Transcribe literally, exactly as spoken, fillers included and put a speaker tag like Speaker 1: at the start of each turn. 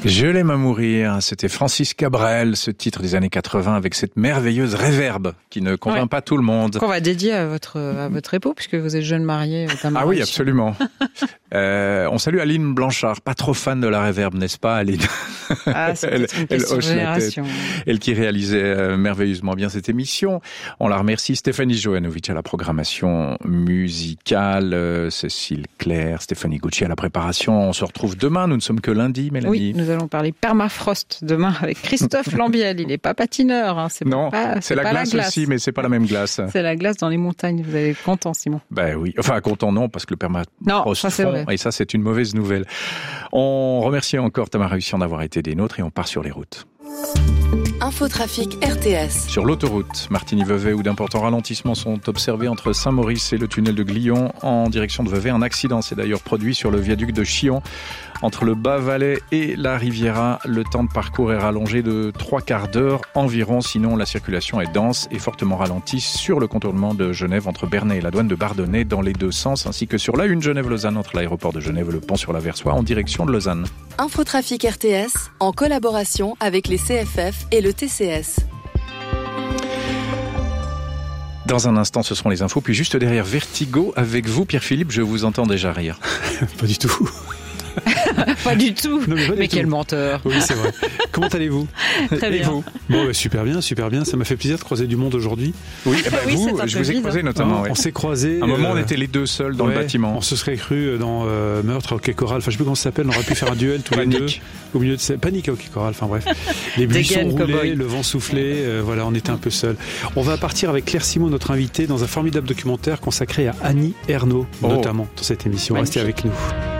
Speaker 1: Je l'aime à mourir, c'était Francis Cabrel, ce titre des années quatre-vingts avec cette merveilleuse réverbe qui ne convainc ouais. pas tout le monde.
Speaker 2: Qu'on va dédier à votre, à votre époux puisque vous êtes jeune marié.
Speaker 1: Ah oui, absolument. euh, on salue Aline Blanchard, pas trop fan de la réverbe, n'est-ce pas Aline?
Speaker 2: Ah, c'est elle, une elle hoche la tête.
Speaker 1: Elle qui réalisait euh, merveilleusement bien cette émission. On la remercie. Stéphanie Jovanovic à la programmation musicale, euh, Cécile Claire, Stéphanie Gucci à la préparation. On se retrouve demain, nous ne sommes que lundi, Mélanie.
Speaker 2: Oui, nous allons parler permafrost demain avec Christophe Lambiel. Il n'est pas patineur, hein. c'est
Speaker 1: non,
Speaker 2: pas,
Speaker 1: c'est,
Speaker 2: c'est
Speaker 1: la,
Speaker 2: pas
Speaker 1: glace
Speaker 2: la glace
Speaker 1: aussi, mais c'est pas la même glace.
Speaker 2: C'est la glace dans les montagnes. Vous allez être content, Simon.
Speaker 1: Ben oui, enfin content non, parce que le permafrost
Speaker 2: non, ça, c'est
Speaker 1: fond,
Speaker 2: vrai.
Speaker 1: Et ça c'est une mauvaise nouvelle. On remercie encore Tamara Russian d'avoir été des nôtres et on part sur les routes.
Speaker 3: Infotrafic R T S.
Speaker 1: Sur l'autoroute, Martigny-Vevey, où d'importants ralentissements sont observés entre Saint-Maurice et le tunnel de Glion en direction de Vevey. Un accident s'est d'ailleurs produit sur le viaduc de Chillon. Entre le Bas-Valais et la Riviera, le temps de parcours est rallongé de trois quarts d'heure environ. Sinon, la circulation est dense et fortement ralentie sur le contournement de Genève entre Bernay et la douane de Bardonnay dans les deux sens, ainsi que sur la une Genève-Lausanne entre l'aéroport de Genève et le pont sur la Versoix en direction de Lausanne.
Speaker 3: Infotrafic R T S en collaboration avec les C F F et le T C S.
Speaker 1: Dans un instant, ce seront les infos. Puis juste derrière Vertigo, avec vous, Pierre-Philippe, je vous entends déjà rire.
Speaker 4: Pas du tout.
Speaker 2: Pas du tout.
Speaker 4: Non, mais, pas
Speaker 2: mais
Speaker 4: du
Speaker 2: quel
Speaker 4: tout.
Speaker 2: menteur.
Speaker 4: Oui, c'est vrai. Comment allez-vous?
Speaker 2: Très bien.
Speaker 4: Et vous? Bon, bah, super bien, super bien. Ça m'a fait plaisir de croiser du monde aujourd'hui.
Speaker 1: Oui, eh ben
Speaker 2: oui
Speaker 1: vous, je vous ai
Speaker 2: vide,
Speaker 1: croisé
Speaker 2: hein.
Speaker 1: notamment.
Speaker 4: On,
Speaker 1: ouais.
Speaker 4: on s'est croisés.
Speaker 1: À un moment,
Speaker 4: euh,
Speaker 1: on était les deux seuls dans
Speaker 4: ouais,
Speaker 1: le bâtiment.
Speaker 4: On se serait cru dans euh, Meurtre au Quai Coral. Enfin, je sais plus comment ça s'appelle. On aurait pu faire un duel tous les deux. Au milieu de Panique au Quai Coral. Enfin bref. Les buissons roulaient, le vent soufflait. Euh, voilà, on était un peu seuls. On va partir avec Claire Simon, notre invitée, dans un formidable documentaire consacré à Annie Ernaux,
Speaker 1: oh.
Speaker 4: notamment dans cette émission.
Speaker 2: Magnifique.
Speaker 4: Restez avec nous.